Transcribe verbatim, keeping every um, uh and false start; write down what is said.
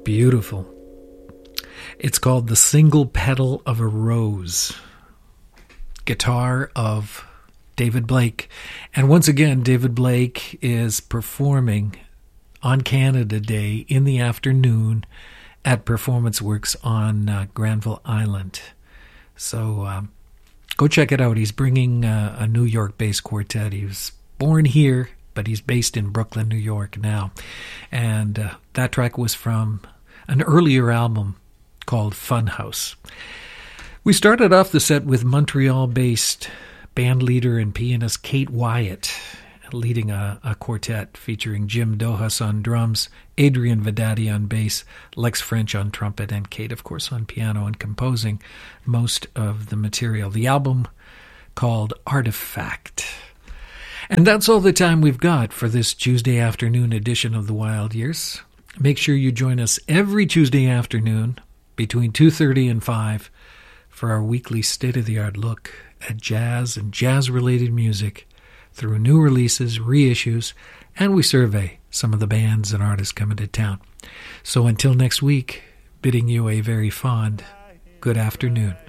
Beautiful. It's called The Single Petal of a Rose. Guitar of David Blake. And once again, David Blake is performing on Canada Day in the afternoon at Performance Works on uh, Granville Island. So um, go check it out. He's bringing uh, a New York-based quartet. He was born here, but he's based in Brooklyn, New York now. And uh, that track was from an earlier album called Funhouse. We started off the set with Montreal-based band leader and pianist Kate Wyatt, leading a, a quartet featuring Jim Dohas on drums, Adrian Vedati on bass, Lex French on trumpet, and Kate, of course, on piano and composing most of the material. The album called Artifact. And that's all the time we've got for this Tuesday afternoon edition of The Wild Years. Make sure you join us every Tuesday afternoon between two thirty and five for our weekly state-of-the-art look at jazz and jazz-related music through new releases, reissues, and we survey some of the bands and artists coming to town. So until next week, bidding you a very fond good afternoon.